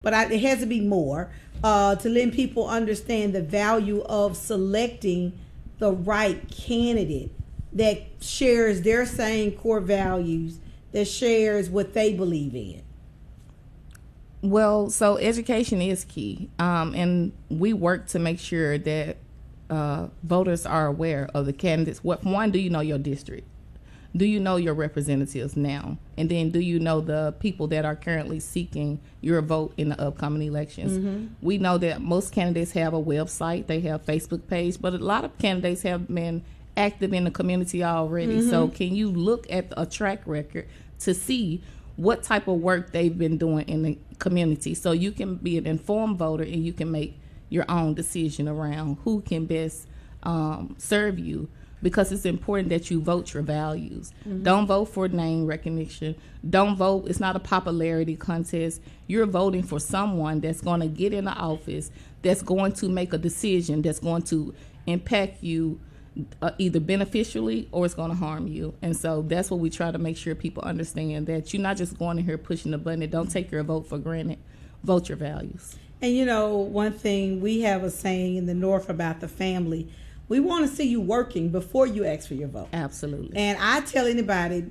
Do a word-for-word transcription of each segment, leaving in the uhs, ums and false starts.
but I, it has to be more uh, to let people understand the value of selecting the right candidate that shares their same core values, that shares what they believe in. Well, so education is key, um, and we work to make sure that uh, voters are aware of the candidates. What one, do you know your district? Do you know your representatives now? And then do you know the people that are currently seeking your vote in the upcoming elections? Mm-hmm. We know that most candidates have a website, they have Facebook page, but a lot of candidates have been active in the community already. Mm-hmm. So can you look at a track record to see what type of work they've been doing in the community, so you can be an informed voter and you can make your own decision around who can best um, serve you, because it's important that you vote your values. Mm-hmm. Don't vote for name recognition. Don't vote, it's not a popularity contest. You're voting for someone that's going to get in the office, that's going to make a decision, that's going to impact you Uh, either beneficially or it's going to harm you. And so that's what we try to make sure people understand, that you're not just going in here pushing the button. Don't take your vote for granted. Vote your values. And you know, one thing we have a saying in the North about the family, we want to see you working before you ask for your vote. Absolutely. And I tell anybody,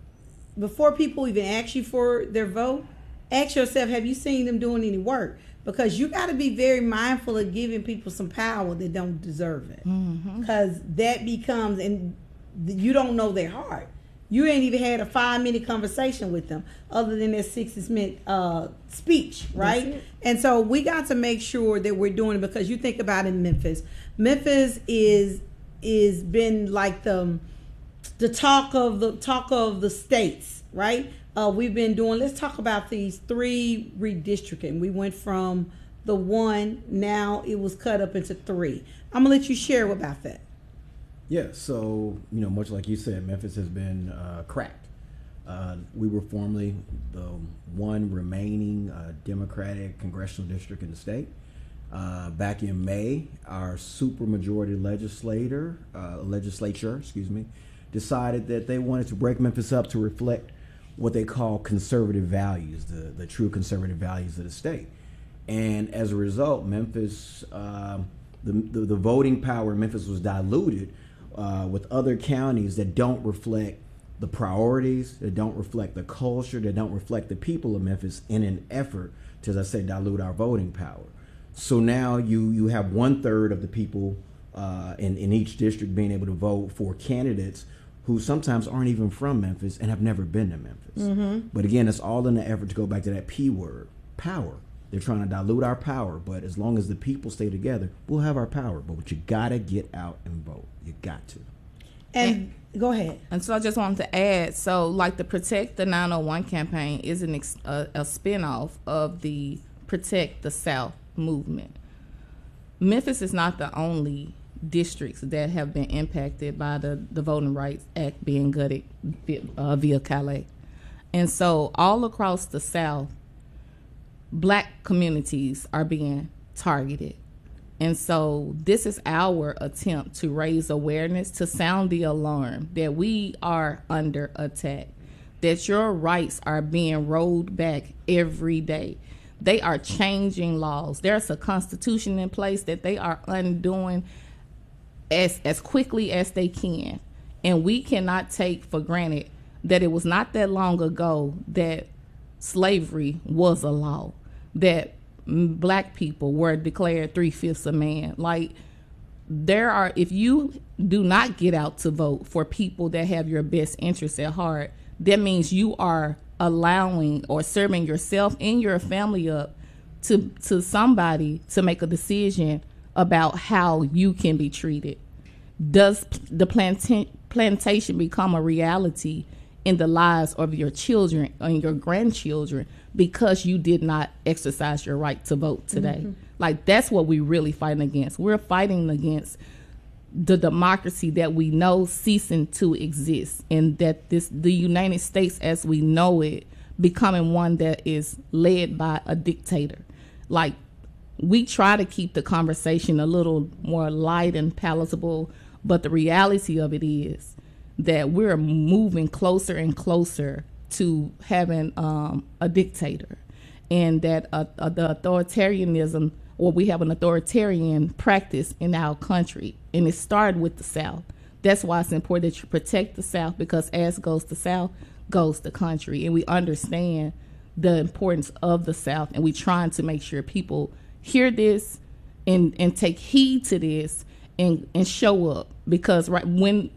before people even ask you for their vote, ask yourself, have you seen them doing any work? Because you got to be very mindful of giving people some power that don't deserve it. Because mm-hmm. that becomes, and you don't know their heart. You ain't even had a five-minute conversation with them other than their six-minute uh, speech, right? And so we got to make sure that we're doing it, because you think about in Memphis. Memphis is is been like the the talk of the talk of the states, right? Uh, we've been doing, let's talk about these three redistricting. We went from the one, now it was cut up into three. I'm going to let you share about that. Yeah, so, you know, much like you said, Memphis has been uh, cracked. Uh, we were formerly the one remaining uh, Democratic congressional district in the state. Uh, back in May, our supermajority legislator, uh, legislature, excuse me, decided that they wanted to break Memphis up to reflect what they call conservative values, the, the true conservative values of the state. And as a result, Memphis, uh, the, the, the voting power in Memphis was diluted uh, with other counties that don't reflect the priorities, that don't reflect the culture, that don't reflect the people of Memphis, in an effort to, as I said, dilute our voting power. So now you, you have one third of the people uh, in, in each district being able to vote for candidates who sometimes aren't even from Memphis and have never been to Memphis. Mm-hmm. But again, it's all in the effort to go back to that P word, power. They're trying to dilute our power, but as long as the people stay together, we'll have our power. But you gotta get out and vote. You got to. And, and go ahead. And so I just wanted to add, so like the Protect the nine oh one campaign is an ex, a, a spinoff of the Protect the South movement. Memphis is not the only districts that have been impacted by the, the Voting Rights Act being gutted uh, via Calais. And so all across the South, black communities are being targeted. And so this is our attempt to raise awareness, to sound the alarm that we are under attack, that your rights are being rolled back every day. They are changing laws. There's a constitution in place that they are undoing as as quickly as they can. And we cannot take for granted that it was not that long ago that slavery was a law, that black people were declared three-fifths a man. Like, there are, if you do not get out to vote for people that have your best interests at heart, that means you are allowing or serving yourself and your family up to to somebody to make a decision about how you can be treated. Does the planta- plantation become a reality in the lives of your children and your grandchildren because you did not exercise your right to vote today? Mm-hmm. Like, that's what we're really fighting against. We're fighting against the democracy that we know ceasing to exist, and that this the United States as we know it becoming one that is led by a dictator. Like, we try to keep the conversation a little more light and palatable, but the reality of it is that we're moving closer and closer to having um, a dictator. and that uh, uh, the authoritarianism, or we have an authoritarian practice in our country, and it started with the South. That's why it's important that you protect the South, because as goes the South, goes the country, and we understand the importance of the South, and we're trying to make sure people hear this and and take heed to this and and show up, because right when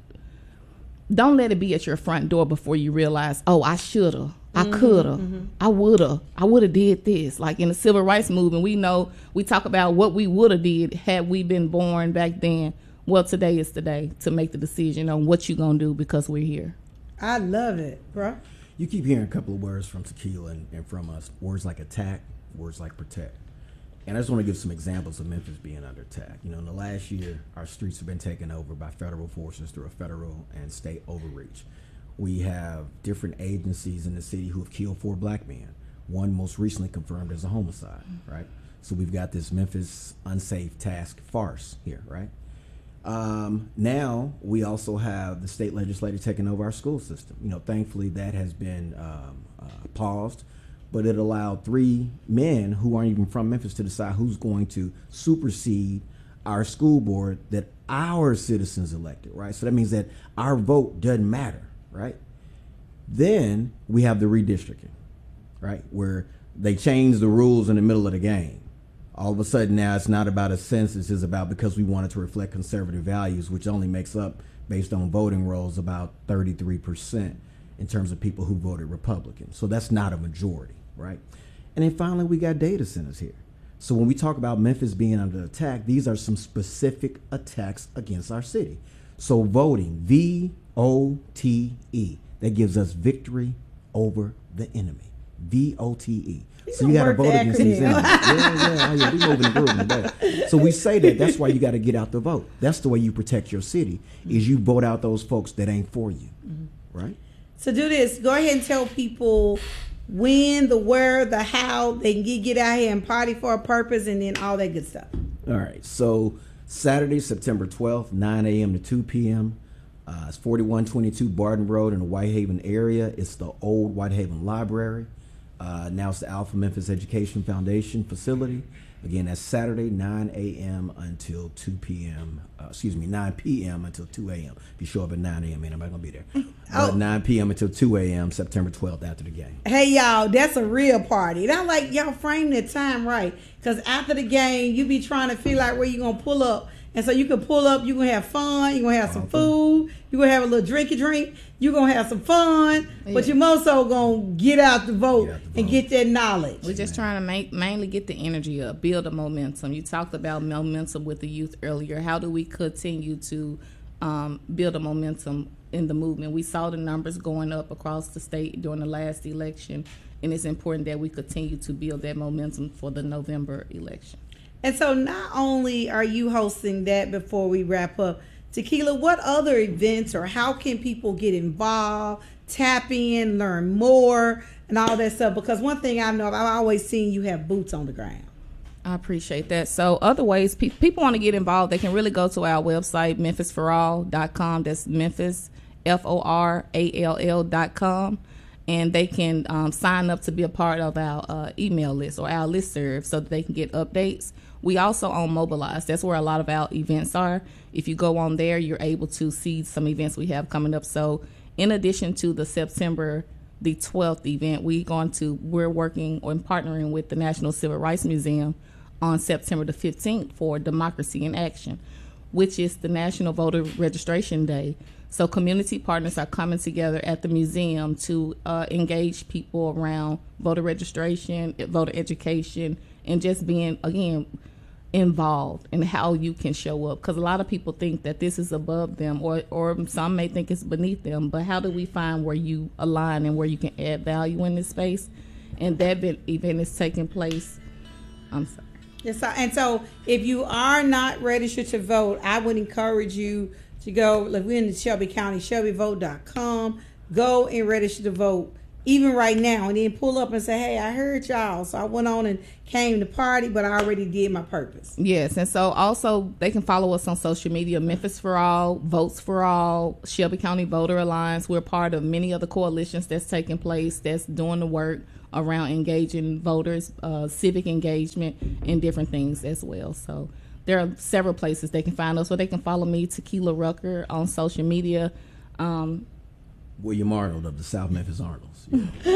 don't let it be at your front door before you realize, oh, I shoulda, I mm-hmm, coulda, mm-hmm. I woulda, I woulda did this. Like in the civil rights movement, we know we talk about what we woulda did had we been born back then. Well, today is the day to make the decision on what you're gonna do, because we're here. I love it, bro. You keep hearing a couple of words from Tequila and, and from us, words like attack, words like protect. And I just want to give some examples of Memphis being under attack. You know, in the last year, our streets have been taken over by federal forces through a federal and state overreach. We have different agencies in the city who have killed four black men. One most recently confirmed as a homicide, right? So we've got this Memphis unsafe task farce here, right? Um, now we also have the state legislature taking over our school system. You know, thankfully that has been um, uh, paused, but it allowed three men who aren't even from Memphis to decide who's going to supersede our school board that our citizens elected, right? So that means that our vote doesn't matter, right? Then we have the redistricting, right? Where they change the rules in the middle of the game. All of a sudden now it's not about a census, it's about because we wanted to reflect conservative values, which only makes up, based on voting rolls, about thirty-three percent in terms of people who voted Republican. So that's not a majority, right? And then finally, we got data centers here. So when we talk about Memphis being under attack, these are some specific attacks against our city. So voting, V O T E, that gives us victory over the enemy. V O T E. So you got to vote against these enemies. Yeah, yeah, yeah. We moving and grooving today. So we say that. That's why you got to get out the vote. That's the way you protect your city, is you vote out those folks that ain't for you, mm-hmm. right? So do this. Go ahead and tell people when, the where, the how they can get, get out here and party for a purpose, and then all that good stuff. All right. So Saturday, September twelfth, nine a.m. to two p.m. Uh, it's forty-one twenty-two Barton Road in the Whitehaven area. It's the old Whitehaven Library. Uh, now it's the Alpha Memphis Education Foundation facility. Again, that's Saturday, nine a.m. until two p.m. Uh, excuse me, nine p.m. until two a.m. If you show up at nine a.m., man, I'm not going to be there. Oh. Uh, nine p.m. until two a.m. September twelfth after the game. Hey, y'all, that's a real party. And I like y'all frame the time right, because after the game, you be trying to feel like where you going to pull up. And so you can pull up, you're going to have fun, you're going to have some food, you're going to have a little drinky drink, you're going to have some fun, yeah. but you're most so going to get out the vote, get out the vote and get that knowledge. We're just trying to make, mainly get the energy up, build a momentum. You talked about momentum with the youth earlier. How do we continue to um, build a momentum in the movement? We saw the numbers going up across the state during the last election, and it's important that we continue to build that momentum for the November election. And so not only are you hosting that, before we wrap up, Tequila, what other events or how can people get involved, tap in, learn more, and all that stuff? Because one thing I know, I've always seen you have boots on the ground. I appreciate that. So other ways pe- people want to get involved, they can really go to our website, memphis for all dot com. That's Memphis, F O R A L L dot com. And they can um, sign up to be a part of our uh, email list or our listserv so that they can get updates. We also own Mobilize. That's where a lot of our events are. If you go on there, you're able to see some events we have coming up. So in addition to the September the twelfth event, we going to, we're working or partnering with the National Civil Rights Museum on September the fifteenth for Democracy in Action, which is the National Voter Registration Day. So community partners are coming together at the museum to uh, engage people around voter registration, voter education, and just being, again, involved in how you can show up. Because a lot of people think that this is above them, or, or some may think it's beneath them. But how do we find where you align and where you can add value in this space? And that event is taking place. I'm sorry. Yes, and so if you are not registered to vote, I would encourage you to go, like we're in the Shelby County, shelby vote dot com, go and register to vote. even right now, and then pull up and say, hey, I heard y'all, so I went on and came to party, but I already did my purpose. Yes, and so also they can follow us on social media, Memphis for All, Votes for All, Shelby County Voter Alliance. We're part of many other coalitions that's taking place, that's doing the work around engaging voters, uh, civic engagement, and different things as well. So there are several places they can find us, or they can follow me, Tequila Rucker, on social media. Um, William Arnold of the South Memphis Arnolds. Yeah.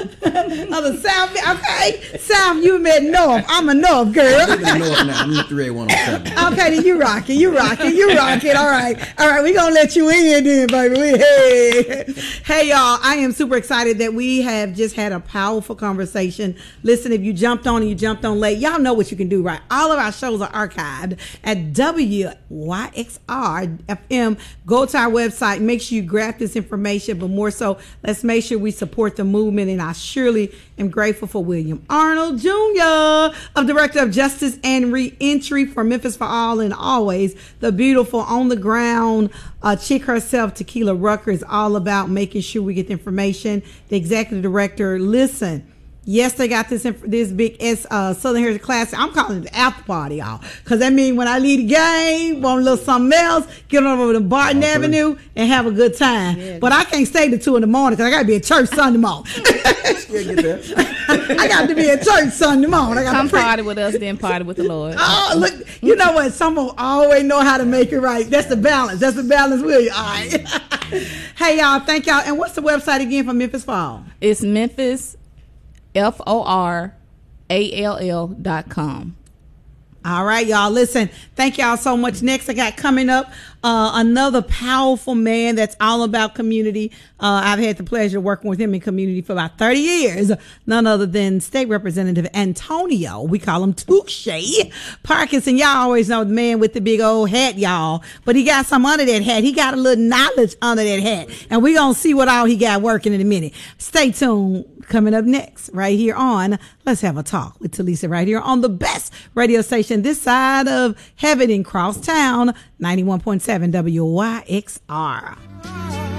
Of the South, okay. South, you met North. I'm a North girl. I'm in the North now. I'm in the three eight one oh seven. Okay, then you rock it. You rock it. You rock it. All right. All right. We're going to let you in then, baby. We, hey. Hey, y'all. I am super excited that we have just had a powerful conversation. Listen, if you jumped on and you jumped on late, y'all know what you can do, right? All of our shows are archived at W Y X R F M. Go to our website. Make sure you grab this information, but more so, let's make sure we support the movement. And I surely am grateful for William Arnold Junior, of Director of Justice and Reentry for Memphis for All, and always the beautiful on the ground uh, chick herself, Tequila Rucker, is all about making sure we get the information. The Executive Director, listen. Yes, they got this this big S uh, Southern Heritage Classic. I'm calling it the after party, y'all, because that means when I leave the game, want a little something else, get on over to Barton oh, Avenue and have a good time. Yeah, but I can't stay to two in the morning because I got to be at church Sunday morning. get there. I got to be at church Sunday morning. I got Come to party with us, then party with the Lord. Oh, look, you know what? Someone always know how to make it right. That's the balance. That's the balance, will you? All right. Hey, y'all, thank y'all. And what's the website again for Memphis for All? It's Memphis F O R A L L dot com. All right, y'all. Listen, thank y'all so much. Next, I got coming up uh, another powerful man that's all about community. Uh, I've had the pleasure of working with him in community for about thirty years. None other than State Representative Antonio. We call him Touche Parkinson. Y'all always know the man with the big old hat, y'all. But he got some under that hat. He got a little knowledge under that hat. And we're going to see what all he got working in a minute. Stay tuned. Coming up next, right here on Let's Have a Talk with Talisa, right here on the best radio station this side of heaven in Crosstown, ninety-one point seven W Y X R.